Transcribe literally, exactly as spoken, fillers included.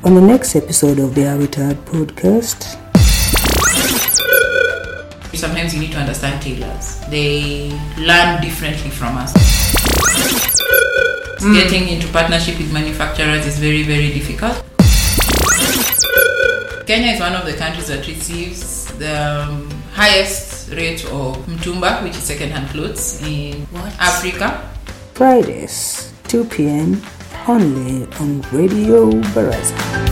On the next episode of the Habitat podcast. Sometimes you need to understand tailors. They learn differently from us. Mm. Getting into partnership with manufacturers is very, very difficult. Kenya is one of the countries that receives the um, highest rate of mtumba, which is second-hand clothes, in what? Africa. Fridays, two p.m. only on Radio Baraza.